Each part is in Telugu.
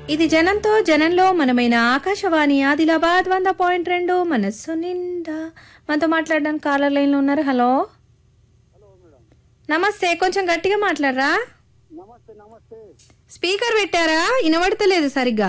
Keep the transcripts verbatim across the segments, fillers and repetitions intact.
ఇది జనంతో జనంలో మనమైన ఆకాశవాణి ఆదిలాబాద్ వంద పాయింట్ రెండు మనస్సు నిండా. మనతో మాట్లాడడానికి కాలర్ లైన్ లో ఉన్నారు. హలో నమస్తే, కొంచెం గట్టిగా మాట్లాడరా. నమస్తే నమస్తే. స్పీకర్ పెట్టారా? వినబడతలేదు సరిగ్గా.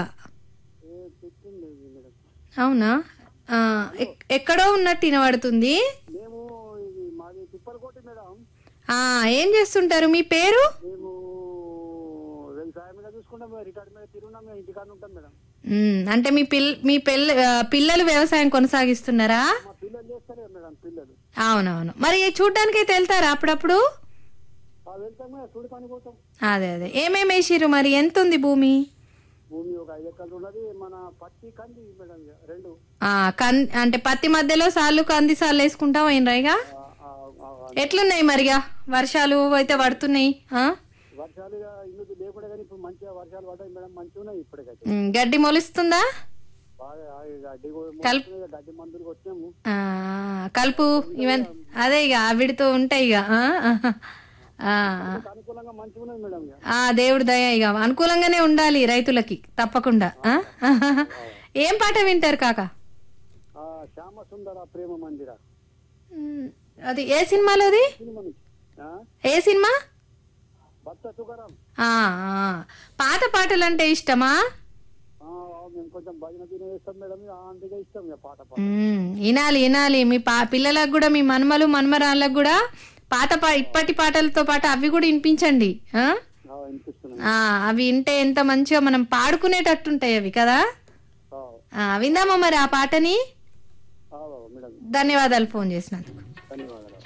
అవునా? ఆ, ఎక్- ఎక్కడో ఉన్నట్టు వినబడుతుంది. మేము ఇది మాది తిప్పలకోటి మేడం. ఆ, ఏం చేస్తుంటారు? మీ పేరు? మేము వ్యవసాయం మీద చూసుకుంటాం, రికార్డు మీద తిరుగున్నాం, మేము ఇంటికాడ ఉంటాం మేడం. మ్, అంటే మీ పిల్ మీ పిల్ల ఆ, పిల్లలు వ్యవసాయం కొనసాగిస్తున్నారా? మా పిల్లలు చేస్తారు కదా మేడం, పిల్లలు అవునవును. మరి చూడ్డానికి అయితే వెళ్తారా అప్పుడప్పుడు? ఆ వెళ్తాం మేడం, చూడు పని పోతాం. అదే అదే ఏమేమి వేసిర్రు? మరి ఎంత ఉంది భూమి? భూమి ఒక ఐదు ఎకరాలు ఉన్నది. మన పత్తి కంది మేడం, ఇక రెండు. ఆ కన్ అంటే పత్తి మధ్యలో సార్లు కంది సార్లు వేసుకుంటాం అయినరాయిగా. ఆ, ఆ, ఆ, ఆ. ఎట్లున్నాయి మరిగా? వర్షాలు అయితే పడుతున్నాయి. ఆ? వర్షాలు ఇక ఇల్లు లేకుండా కానీ ఇప్పుడు మంచిగా వర్షాలు పడ్డాయి మేడం, మంచిగా ఉన్నాయి ఇప్పటికైతే. ఉమ్, గడ్డి మొలుస్తుందా? బాగా ఆ, ఇక గడ్డి కూడా కల్- మోస్తున్నాయి, ఇక గడ్డి మందులు వచ్చాము. ఆ, కలుపు ఇవన్నీ అదే ఇక ఆవిడితో ఉంటాయి ఇక. ఆ? ఆ, అనుకూలంగా మంచిగా ఉన్నది మేడం. ఇక ఆ, దేవుడి దయ ఇక అనుకూలంగానే ఉండాలి రైతులకి తప్పకుండా. ఆ? ఏం పాట వింటారు కాక? ఆ, శ్యామ సుందర ప్రేమ మందిర ఉమ్, అది ఏ సినిమాలోది? సినిమా నుంచి. ఆ, ఏ సినిమా? భక్త సుఖరాం. ఆ, ఆ. పాత పాటలు అంటే ఇష్టమా? ఆ, మేము కొంచెం భజన తినే వేస్తాం మేడం, ఇక అందుకే ఇష్టం ఇక పాట పాట. ఉమ్, వినాలి వినాలి. మీ పా పిల్లలకు కూడా, మీ మన్మలు మన్మరాళ్ళకు కూడా పాత పా ఇప్పటి పాటలతో పాటు అవి కూడా వినిపించండి. ఆ? ఆ, వినిపిస్తున్నాం. ఆ, అవి వింటే ఎంత మంచిగా మనం పాడుకునేటట్టుంటాయి అవి కదా. ఆ, ఆ, విందామా మరి ఆ పాటని? ఆ, మేడం. ధన్యవాదాలు ఫోన్ చేసినందుకు.